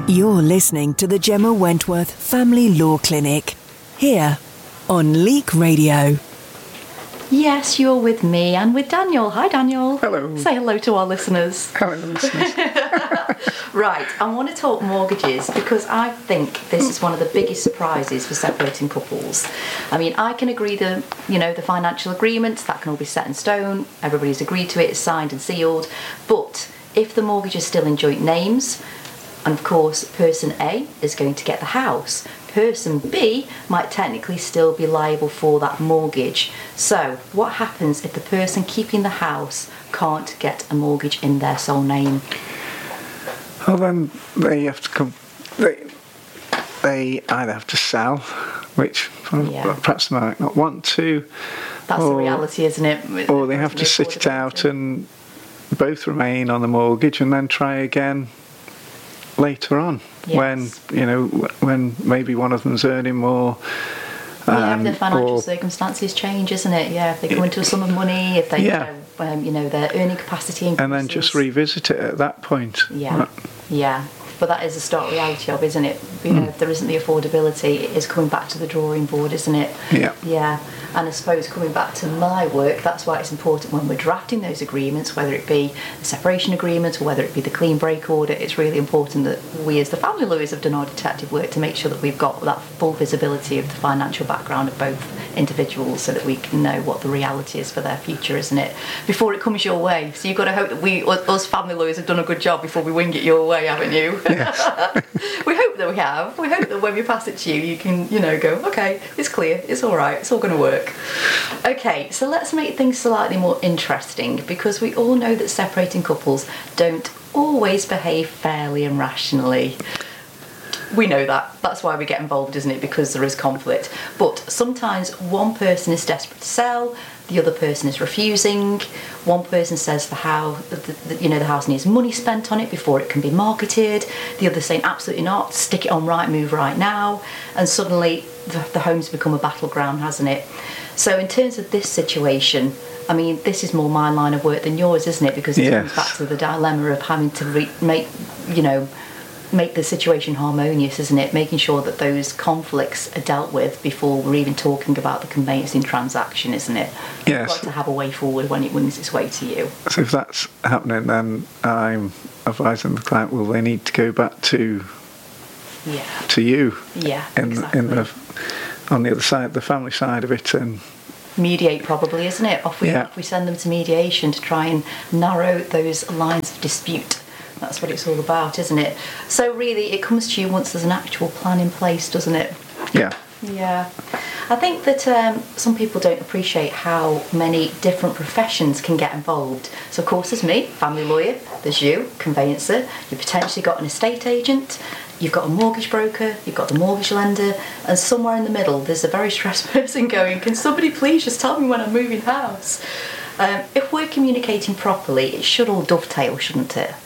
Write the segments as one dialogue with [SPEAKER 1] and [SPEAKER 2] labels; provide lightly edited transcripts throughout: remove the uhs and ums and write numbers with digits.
[SPEAKER 1] You're listening to the Gemma Wentworth Family Law Clinic, here on Leek Radio.
[SPEAKER 2] Yes, you're with me and with Daniel. Hi, Daniel.
[SPEAKER 3] Hello.
[SPEAKER 2] Say hello to our listeners.
[SPEAKER 3] Hello, listeners.
[SPEAKER 2] Right, I want to talk mortgages because I think this is one of the biggest surprises for separating couples. I mean, I can agree the financial agreements, that can all be set in stone. Everybody's agreed to it, it's signed and sealed. But if the mortgage is still in joint names, and of course, person A is going to get the house, person B might technically still be liable for that mortgage. So what happens if the person keeping the house can't get a mortgage in their sole name?
[SPEAKER 3] Well, then they have to come. They either have to sell, which perhaps they might not want to.
[SPEAKER 2] That's the reality, isn't it?
[SPEAKER 3] Or they have to sit it out and both remain on the mortgage and then try again later on.
[SPEAKER 2] Yes.
[SPEAKER 3] when maybe one of them's earning more.
[SPEAKER 2] If their financial circumstances change, isn't it? Yeah, if they go into a sum of money, if they, their earning capacity increases.
[SPEAKER 3] And then just revisit it at that point.
[SPEAKER 2] Yeah, yeah. But that is the stark reality of, isn't it? If there isn't the affordability, it is coming back to the drawing board, isn't it?
[SPEAKER 3] Yeah.
[SPEAKER 2] Yeah. And I suppose coming back to my work, that's why it's important when we're drafting those agreements, whether it be a separation agreement or whether it be the clean break order, it's really important that we as the family lawyers have done our detective work to make sure that we've got that full visibility of the financial background of both individuals so that we can know what the reality is for their future, isn't it? Before it comes your way. So you've got to hope that us family lawyers have done a good job before we wing it your way, haven't you?
[SPEAKER 3] Yes.
[SPEAKER 2] We hope that we have. We hope that when we pass it to you, you can, go, okay, it's clear, it's all right, it's all going to work. Okay, so let's make things slightly more interesting because we all know that separating couples don't always behave fairly and rationally. We know that. That's why we get involved, isn't it? Because there is conflict. But sometimes one person is desperate to sell, the other person is refusing. One person says the house needs money spent on it before it can be marketed. The other saying absolutely not, stick it on Rightmove right now. And suddenly the home's become a battleground, hasn't it? So in terms of this situation, I mean, this is more my line of work than yours, isn't it? Because it comes back to the dilemma of having to make the situation harmonious, isn't it? Making sure that those conflicts are dealt with before we're even talking about the conveyancing transaction, isn't it?
[SPEAKER 3] Yes.
[SPEAKER 2] You've got to have a way forward when it wings its way to you.
[SPEAKER 3] So if that's happening, then I'm advising the client, well, they need to go back to you.
[SPEAKER 2] Yeah,
[SPEAKER 3] exactly. On the other side, the family side of it, and
[SPEAKER 2] mediate probably, isn't it? Off we send them to mediation to try and narrow those lines of dispute. That's what it's all about, isn't it? So really, it comes to you once there's an actual plan in place, doesn't it?
[SPEAKER 3] Yeah.
[SPEAKER 2] Yeah. I think that some people don't appreciate how many different professions can get involved. So, of course, there's me, family lawyer. There's you, conveyancer. You've potentially got an estate agent. You've got a mortgage broker. You've got the mortgage lender. And somewhere in the middle, there's a very stressed person going, can somebody please just tell me when I'm moving house? If we're communicating properly, it should all dovetail, shouldn't it?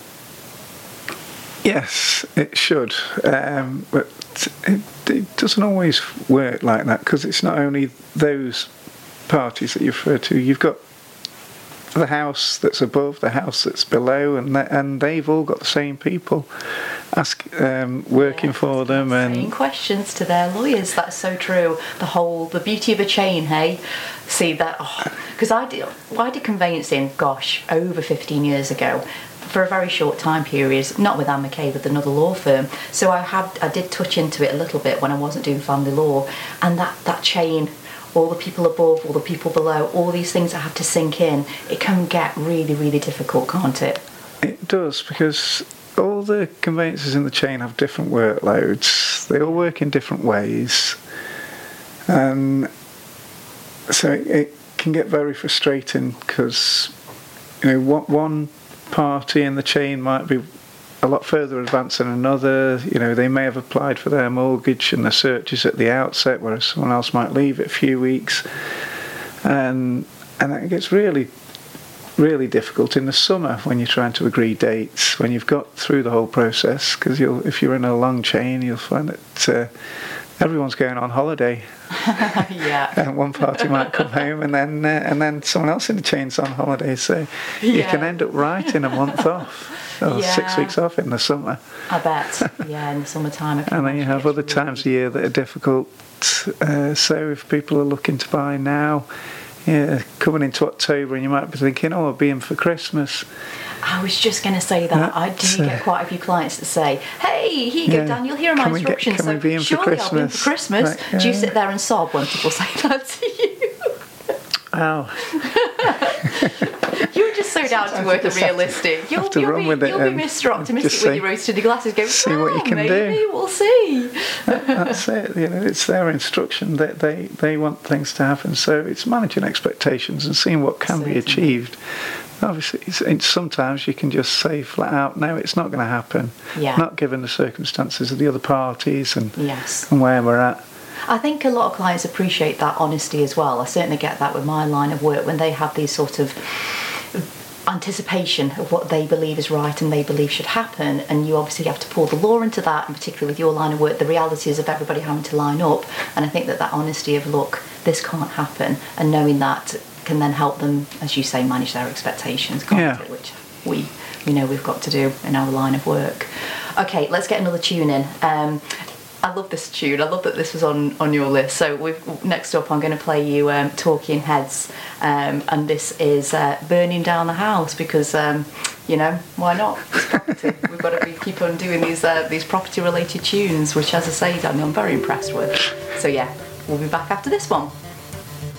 [SPEAKER 3] Yes, it should, but it doesn't always work like that because it's not only those parties that you refer to. You've got the house that's above, the house that's below, and they've all got the same people working for them and
[SPEAKER 2] saying questions to their lawyers. That's so true. The beauty of a chain, hey. See that? Because I did conveyancing, over 15 years ago. For a very short time period, not with Anne McKay, with another law firm. So I did touch into it a little bit when I wasn't doing family law, and that chain, all the people above, all the people below, all these things that have to sink in, it can get really, really difficult, can't it?
[SPEAKER 3] It does, because all the conveyancers in the chain have different workloads. They all work in different ways, and so it can get very frustrating because one party in the chain might be a lot further advanced than another. They may have applied for their mortgage and the searches at the outset, whereas someone else might leave it a few weeks, and that gets really, really difficult in the summer when you're trying to agree dates, when you've got through the whole process, because if you're in a long chain, you'll find that everyone's going on holiday.
[SPEAKER 2] Yeah.
[SPEAKER 3] And one party might come home, and then someone else in the chain's on holiday. So you can end up writing a month off. or 6
[SPEAKER 2] Yeah.
[SPEAKER 3] weeks off in the summer.
[SPEAKER 2] I bet. Yeah, in the summertime. I can
[SPEAKER 3] And then you
[SPEAKER 2] imagine
[SPEAKER 3] have
[SPEAKER 2] it's
[SPEAKER 3] other
[SPEAKER 2] really-
[SPEAKER 3] times of year that are difficult. So if people are looking to buy now, coming into October, and you might be thinking, oh, I'll be in for Christmas.
[SPEAKER 2] I was just going to say that. I
[SPEAKER 3] That's,
[SPEAKER 2] do get quite a few clients that say, hey, here you go,
[SPEAKER 3] Yeah.
[SPEAKER 2] Daniel, here are my
[SPEAKER 3] Can we get-
[SPEAKER 2] instructions.
[SPEAKER 3] can we be in for
[SPEAKER 2] surely I'll be in for
[SPEAKER 3] Christmas?
[SPEAKER 2] Christmas.
[SPEAKER 3] Like,
[SPEAKER 2] Do you sit there and sob when people say that to you?
[SPEAKER 3] Oh,
[SPEAKER 2] You're just so down to earth and realistic. You'll
[SPEAKER 3] to run with it
[SPEAKER 2] be
[SPEAKER 3] and
[SPEAKER 2] Mr. Optimistic
[SPEAKER 3] just
[SPEAKER 2] with
[SPEAKER 3] say,
[SPEAKER 2] your rose-tinted glasses going,
[SPEAKER 3] see what you can
[SPEAKER 2] maybe,
[SPEAKER 3] do.
[SPEAKER 2] we'll see.
[SPEAKER 3] that's it. It's their instruction. They want things to happen. So it's managing expectations and seeing what can be
[SPEAKER 2] Certainly.
[SPEAKER 3] achieved. Obviously, it's sometimes you can just say flat out, no, it's not going to happen.
[SPEAKER 2] Yeah.
[SPEAKER 3] Not given the circumstances of the other parties and
[SPEAKER 2] Yes.
[SPEAKER 3] where we're at.
[SPEAKER 2] I think a lot of clients appreciate that honesty as well. I certainly get that with my line of work when they have these sort of anticipation of what they believe is right and they believe should happen, and you obviously have to pull the law into that, and particularly with your line of work, the realities of everybody having to line up. And I think that honesty of, look, this can't happen, and knowing that can then help them, as you say, manage their expectations, can't
[SPEAKER 3] Yeah.
[SPEAKER 2] it? Which we know we've got to do in our line of work. Okay, let's get another tune in. I love this tune. I love that this was on your list. So next up, I'm going to play you Talking Heads, and this is Burning Down the House, because why not? It's property. We've got to keep on doing these property related tunes, which, as I say, Daniel, I'm very impressed with. So yeah, we'll be back after this one.